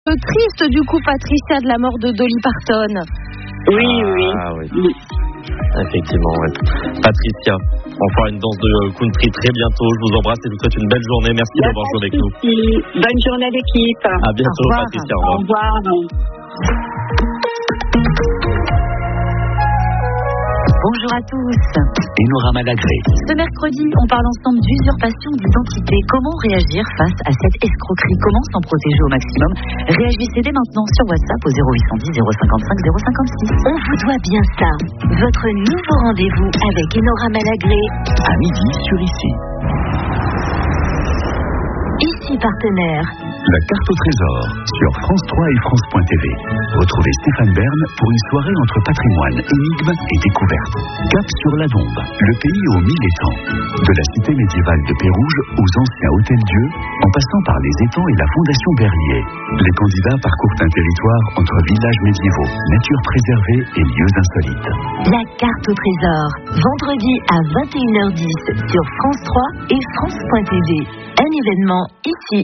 Triste du coup, Patricia, de la mort de Dolly Parton. Oui. Effectivement, ouais. Patricia, on fera une danse de country très bientôt. Je vous embrasse et je vous souhaite une belle journée. Merci d'avoir joué avec nous. Bonne journée à l'équipe. À bientôt, Patricia. Au revoir. Bonjour à tous. Enora Malagré. Ce mercredi, on parle ensemble d'usurpation d'identité. Comment réagir face à cette escroquerie? Comment s'en protéger au maximum? Réagissez dès maintenant sur WhatsApp au 0810 055 056. On vous doit bien ça. Votre nouveau rendez-vous avec Enora Malagré. À midi sur Ici. Ici partenaire. La carte au trésor sur France 3 et France.tv. Retrouvez Stéphane Bern pour une soirée entre patrimoine, énigmes et découvertes. Cap sur la Dombe, le pays aux 1000 étangs. De la cité médiévale de Pérouge aux anciens hôtels-dieu, en passant par les étangs et la fondation Berlier. Les candidats parcourent un territoire entre villages médiévaux, nature préservée et lieux insolites. La carte au trésor, vendredi à 21h10 sur France 3 et France.tv. Un événement ici.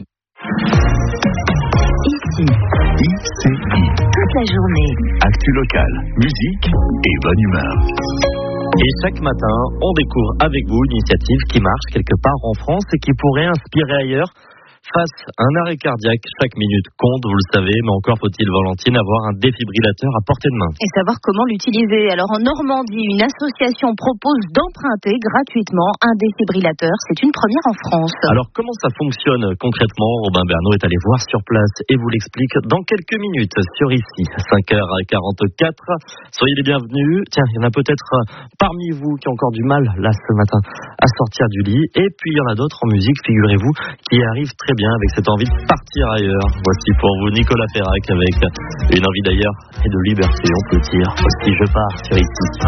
Ici. ICI. Toute la journée. Actu locale, musique et bonne humeur. Et chaque matin, on découvre avec vous une initiative qui marche quelque part en France et qui pourrait inspirer ailleurs. Face à un arrêt cardiaque, chaque minute compte, vous le savez, mais encore faut-il, Valentine, avoir un défibrillateur à portée de main. Et savoir comment l'utiliser. Alors en Normandie, une association propose d'emprunter gratuitement un défibrillateur. C'est une première en France. Alors comment ça fonctionne concrètement? Robin Bernot est allé voir sur place et vous l'explique dans quelques minutes sur Ici, 5h44. Soyez les bienvenus. Tiens, il y en a peut-être parmi vous qui ont encore du mal, là, ce matin, à sortir du lit. Et puis il y en a d'autres en musique, figurez-vous, qui arrivent très bien avec cette envie de partir ailleurs. Voici pour vous Nicolas Perrac avec une envie d'ailleurs et de liberté, on peut dire. Aussi je pars sur Ici.